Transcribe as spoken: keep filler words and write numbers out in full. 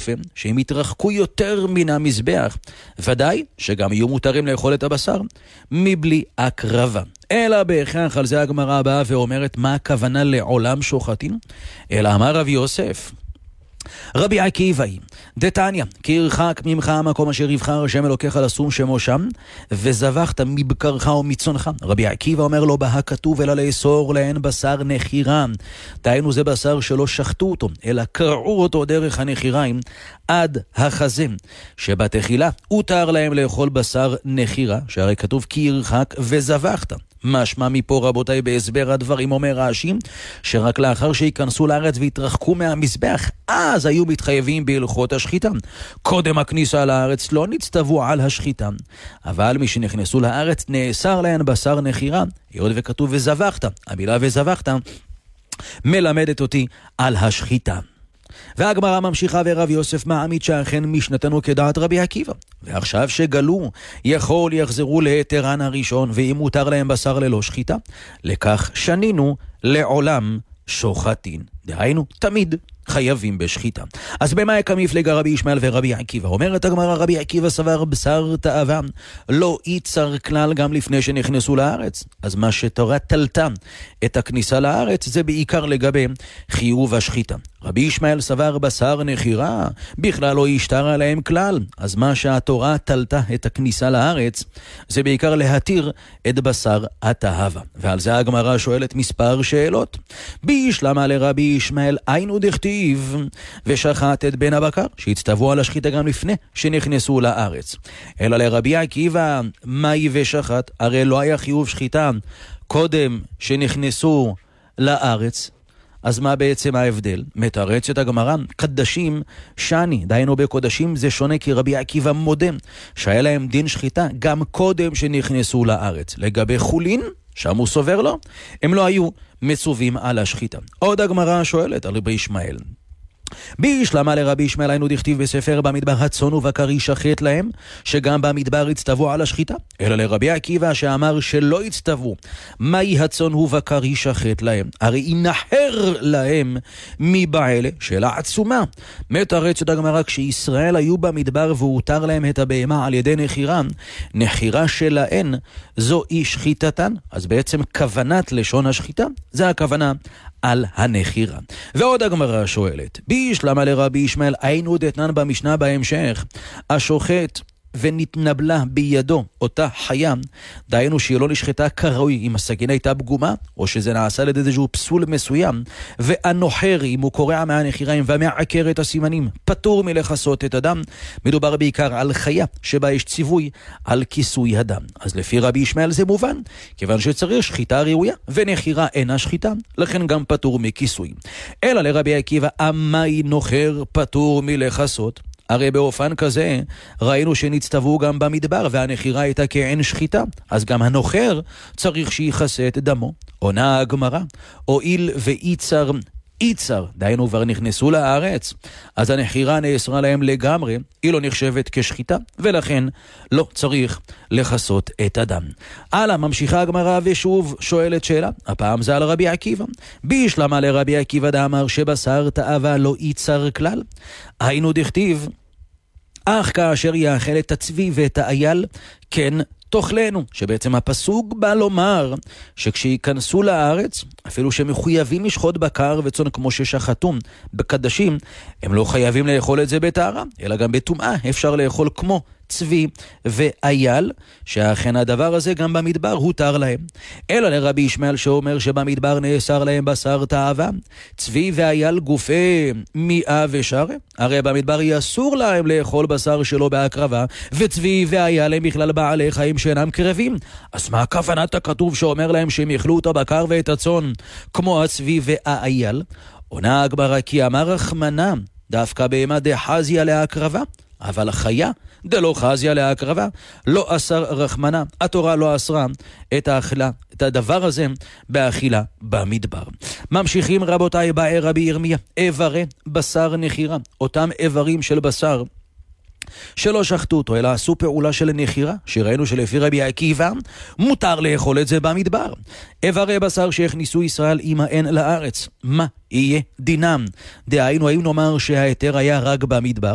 גופה, שהם יתרחקו יותר מן המזבח, ודאי שגם יהיו מותרים לאכול את הבשר, מבלי הקרבה. אלא בהכרח, על זה הגמרא הבאה ואומרת מה הכוונה לעולם שוחטין, אלא אמר רבי יוסף, רבי עקיבאי, דתניא, כי ירחק ממך המקום אשר יבחר השם אלוקיך לשום שמו שם, וזבחת מבקרך ומצונך. רבי עקיבא אומר לו, בה כתוב אלא לאסור להן בשר נחירה. דהיינו זה בשר שלא שחטו אותו, אלא קרעו אותו דרך הנחיריים עד החזה, שבתחילה הותר להם לאכול בשר נחירה, שהרי כתוב כי ירחק וזבחת. משמע מפה רבותיי בהסבר הדברים אומר רש"י שרק לאחר שיכנסו לארץ והתרחקו מהמזבח אז היו מתחייבים בהלכות השחיטה. קודם הכניסה לארץ לא נצטוו על השחיטה, אבל מי שנכנסו לארץ נאסר להן בשר נחירה, היות וכתוב וזבחת. המילה וזבחת מלמדת אותי על השחיטה. והגמרא ממשיכה ורב יוסף מעמיד שאכן משנתנו כדעת רבי עקיבא, ועכשיו שגלו יכול יחזרו להתרן הראשון ואם מותר להם בשר ללא שחיטה, לכך שנינו לעולם שוחטין. דהיינו תמיד חייבים בשחיטה. אז במה יקמיפלג רבי ישמעאל ורבי עקיבא? אומרת הגמרא רבי עקיבא סבר בשר תאווה לא ייצר כלל גם לפני שנכנסו לארץ. אז מה שתורה תלתה את הכניסה לארץ זה בעיקר לגבי חיוב השחיטה. רבי ישמעאל סבר בשר נחירה בכלל לא ישתר עליהם כלל. אז מה שהתורה תלתה את הכניסה לארץ זה בעיקר להתיר את בשר התאווה. ועל זה הגמרא שואלת מספר שאלות. בישלמה לרבי ישמעאל היינו דכתיב ושחט את בן הבקר שהצטוו על השחיטה גם לפני שנכנסו לארץ. אלא לרבי עקיבא מהי ושחט? הרי לא היה חיוב שחיטה קודם שנכנסו לארץ. אז מה בעצם ההבדל? מתרצת הגמרא, קדשים שני, דהיינו בקודשים זה שונה כי רבי עקיבא מודה שהיה להם דין שחיטה גם קודם שנכנסו לארץ. לגבי חולין, שם הוא סובר לו, הם לא היו מצווים על השחיטה. עוד הגמרא שואלת על רבי ישמעאל, בישלמה לרבי ישמעאל היינו דכתיב בספר במדבר הצאן ובקר ישחט להם, שגם במדבר הצטוו על השחיטה. אלא לרבי עקיבא שאמר שלא הצטוו, מהי הצאן ובקר ישחט להם? הרי ינחר להם מבעלה של העצומה. מתרצת הגמרא, כשישראל היו במדבר והותר להם את הבהמה על ידי נחירה, נחירה שלהן זו אי שחיטתן. אז בעצם כוונת לשון השחיטה זה הכוונה על הנחירה. ועוד הגמרא שואלת, בישלמה לרבי ישמעאל היינו דתנן במשנה בהמשך, השוחט ונתנבלה בידו אותה חיה, דהיינו שהיא לא נשחטה כראוי אם הסכין הייתה פגומה, או שזה נעשה לידי איזשהו פסול מסוים, והנוחר אם הוא קורע מהנחיריים ומעקר את הסימנים פטור מלכסות את הדם. מדובר בעיקר על חיה שבה יש ציווי על כיסוי הדם. אז לפי רבי ישמעאל זה מובן, כיוון שצריך שחיטה ראויה ונחירה אינה שחיטה, לכן גם פטור מכיסוי. אלא לרבי עקיבא אמי נוחר פטור מלכסות? הרי באופן כזה ראינו שנצטוו גם במדבר והנחירה הייתה כעין שחיטה, אז גם הנוחר צריך שיחסה את דמו. עונה הגמרא, הואיל ואיצר איצר, דהיינו כבר נכנסו לארץ, אז הנחירה נאסרה להם לגמרי, היא לא נחשבת כשחיטה, ולכן לא צריך לחסות את הדם. הלאה, ממשיכה הגמרא ושוב שואלת שאלה, הפעם זה על רבי עקיבא. בישלמה לרבי עקיבא דאמר שבשר תאווה לא איצר כלל. היינו דכתיב, אך כאשר יאכל את הצבי ואת האייל, כן תאכלנו, שבעצם הפסוק בא לומר שכשייכנסו לארץ, אפילו שמחויבים לשחוט בקר וצאן כמו ששחטו בקדשים, הם לא חייבים לאכול את זה בטהרה, אלא גם בטומאה אפשר לאכול כמו צבי ואייל, שאכן הדבר הזה גם במדבר הותר להם. אלא לרבי ישמעאל שאומר שבמדבר נאסר להם בשר תאווה, צבי ואייל גופי מיעה ושרה, הרי במדבר יאסור להם לאכול בשר שלו בהקרבה, וצבי ואייל הם בכלל בעלי חיים שאינם קרבים. אז מה כוונת הכתוב שאומר להם שהם יאכלו את הבקר ואת הצאן כמו הצבי והאייל? עונה הגמרא, כי אמר רחמנא דווקא בהמה דחזיה להקרבה, אבל החיה דלא חזיה להקרבה לא אסר רחמנא, התורה לא אסרה את האכילה, את הדבר הזה באכילה במדבר. ממשיכים רבותיי באי רבי ירמיה, איברי בשר נחירה, אותם איברים של בשר שלא שחטו אותו אלא עשו פעולה של נחירה, שראינו שלפי רבי עקיבא מותר לאכול את זה במדבר. איברי בשר שהכניסו ישראל עמהן לארץ, מה יהיה דינם? דהיינו, האם נאמר שההיתר היה רק במדבר,